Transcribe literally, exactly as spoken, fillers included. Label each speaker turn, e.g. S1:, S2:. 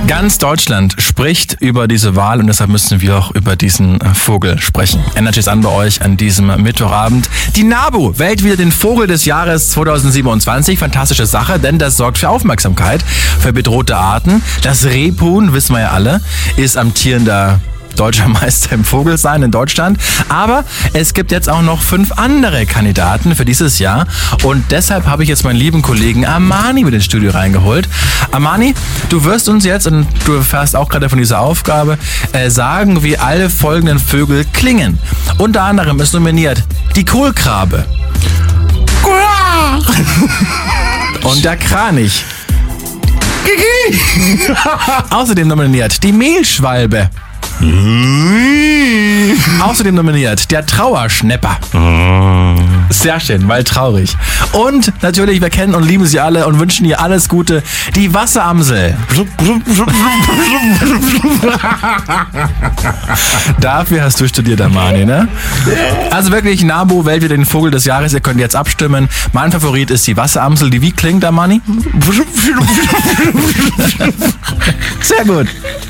S1: Ganz Deutschland spricht über diese Wahl und deshalb müssen wir auch über diesen Vogel sprechen. Energy ist an bei euch an diesem Mittwochabend. Die NABU wählt wieder den Vogel des Jahres zweitausendsiebenundzwanzig. Fantastische Sache, denn das sorgt für Aufmerksamkeit für bedrohte Arten. Das Rebhuhn, wissen wir ja alle, ist amtierender deutscher Meister im Vogelsein in Deutschland. Aber es gibt jetzt auch noch fünf andere Kandidaten für dieses Jahr. Und deshalb habe ich jetzt meinen lieben Kollegen Armani mit ins Studio reingeholt. Armani, du wirst uns jetzt, und du erfährst auch gerade von dieser Aufgabe, äh, sagen, wie alle folgenden Vögel klingen. Unter anderem ist nominiert die Kohlkrabe. Und der Kranich. Außerdem nominiert die Mehlschwalbe. Außerdem nominiert der Trauerschnepper. Sehr schön, weil traurig. Und natürlich, wir kennen und lieben sie alle und wünschen ihr alles Gute, die Wasseramsel. Dafür hast du studiert, Armani, ne? Also wirklich, NABU wählt wieder den Vogel des Jahres. Ihr könnt jetzt abstimmen. Mein Favorit ist die Wasseramsel. Die wie klingt, Armani? Sehr gut.